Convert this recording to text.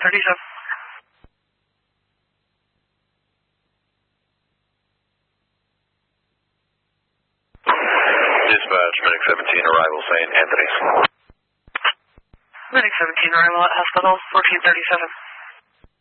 1437. Dispatch, Medic 17, arrival St. Anthony's. Medic 17, arrival at hospital, 1437.